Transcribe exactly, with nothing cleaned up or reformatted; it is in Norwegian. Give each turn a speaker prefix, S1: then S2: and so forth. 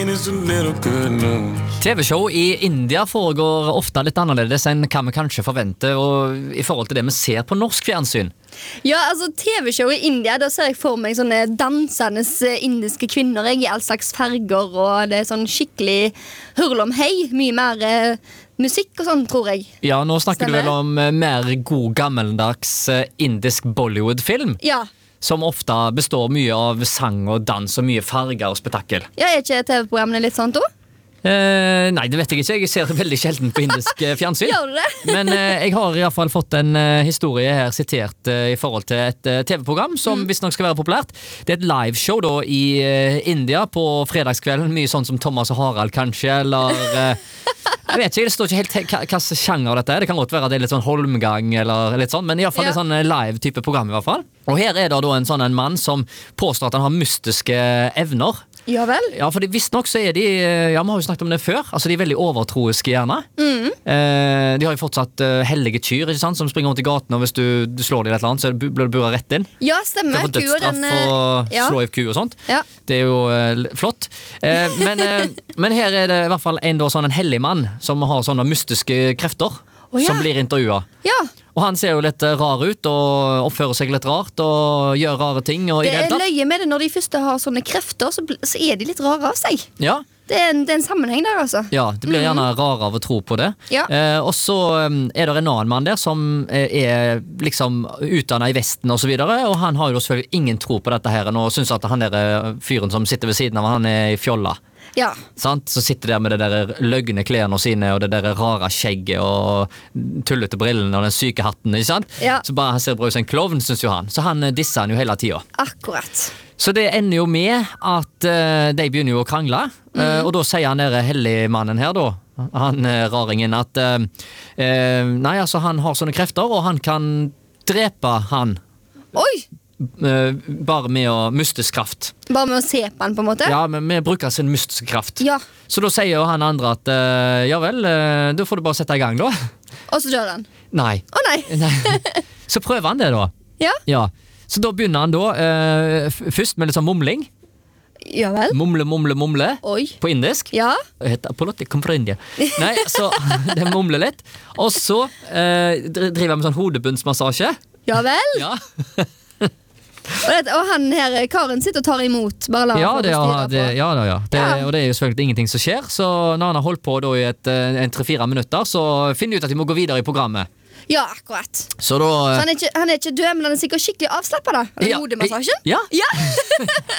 S1: T V-show i India foregår ofte litt annerledes enn hva vi kanskje forventer, og i forhold til det vi ser på norsk fjernsyn.
S2: Ja, altså T V-show i India, da ser jeg for meg sånne dansende indiske kvinner jeg, i all slags farger, og det er sånn skikkelig hurl om hei, mye mer eh, musikk og sånn, tror jeg.
S1: Ja, nå snakker
S2: Stemmer.
S1: du vel om eh, mer god gammeldags eh, indisk Bollywood-film,
S2: Ja,
S1: som ofte består mye av sang og dans og mye farger og spetakkel.
S2: ja er ikke T V-programmene litt sånn, da?
S1: Eh, nei, det vet jeg ikke. Jeg ser veldig sjelden på indisk eh, fjernsyn.
S2: Gjør du det?
S1: Men eh, jeg har i hvert fall fått en eh, historie her sitert eh, i forhold til et eh, T V-program som visstnok skal være populært. Det er et liveshow da i eh, India på fredagskvelden. Mye sånn som Thomas og Harald, kanskje, eller eh, jeg vet ikke, det står ikke helt hva hva slags sjanger dette er. Det kan godt være at det er litt sånn Holmgang eller litt sånn, men i hvert fall
S2: Ja.
S1: et sånn live-type program i hvert fall. Og her er det da en sånn en mann som påstår at han har mystiske evner.
S2: Ja vel?
S1: Ja, for visstnok så er de, ja, vi har jo snakket om det før, altså de er veldig overtroiske gjerne.
S2: Mm.
S1: Eh, de har jo fortsatt eh, hellige kyr, ikke sant, som springer rundt i gaten, og hvis du, du slår dem i et eller annet, så bu- blir du buret rett inn.
S2: Ja,
S1: Du
S2: stemmer.
S1: får dødsstraff
S2: Kua, den, eh,
S1: og
S2: ja.
S1: slå i ku og sånt.
S2: Ja.
S1: Det er jo eh, flott. Eh, men, eh, men her er det i hvert fall en, da, sånn, en hellig mann som har sånne mystiske krefter,
S2: Å, ja.
S1: som blir intervjuet.
S2: Ja,
S1: Og han ser jo litt eh, rar ut, og oppfører seg litt rart, og gjør rare ting. Og i
S2: det
S1: det hele
S2: er
S1: tatt.
S2: løye med det når de først har sånne krefter, så, bl- så er de litt rare av seg.
S1: Ja,
S2: Det er en, det er en sammenheng der, altså.
S1: Ja, det blir gjerne rarere av å tro på det.
S2: Ja.
S1: Eh, og så um, er det en annen mann der som eh, er liksom utdannet i Vesten og så videre, og han har jo selvfølgelig ingen tro på dette her, og synes at han der eh, fyren som sitter ved siden av, han er i fjolla.
S2: Ja.
S1: Sant? Så sitter der med det der løgne klærne sine og det der rare skjegget og tullete brillene og den syke hatten, ikke sant?
S2: Ja.
S1: Så bare han ser bra ut som en klovn, synes jo han. Så han eh, disser han jo hele tiden.
S2: Akkurat.
S1: Så det ender jo med at eh, de begynner jo å krangle, eh, og da sier han der helligmannen her da, han eh, raringen, at eh, eh, nei, altså han har sånne krefter, og han kan drepe han
S2: Oi!
S1: eh, bare med å mystisk kraft.
S2: Bare med å se på den, på en måte?
S1: Ja, men med å bruke sin mystiske kraft.
S2: Ja.
S1: Så da sier jo han andre at eh, ja vel, eh, da får du bare sette i gang da.
S2: Og så dør den.
S1: Nei.
S2: Å nei!
S1: Nei. Så prøver han det da.
S2: Ja.
S1: Ja. Så da begynner han da eh, f- først med litt sånn mumling.
S2: Ja vel?
S1: Mumle, mumle, mumle.
S2: Oi.
S1: På indisk.
S2: Ja.
S1: Det heter Apolotti Comprende. Nei, så det mumler litt. Og så eh, dri- driver han med sånn hodebunnsmassasje.
S2: Ja vel?
S1: Ja,
S2: Og, det, og han her, karen sitter og tar imot. Bare la
S1: ja,
S2: han
S1: det,
S2: få
S1: ja,
S2: styre
S1: det,
S2: på.
S1: ja, da, ja. Det,
S2: Ja.
S1: Og det er jo selvfølgelig ingenting som skjer. Så når han har holdt på da i et, eh, en tre-fire minutter, så finner de ut at de må gå videre i programmet.
S2: Ja, akkurat. Så
S1: Så da
S2: han er, ikke, han er ikke død, men han er sikkert skikkelig avslappet da. Den
S1: Ja.
S2: hodemassasjen.
S1: Ja,
S2: Ja.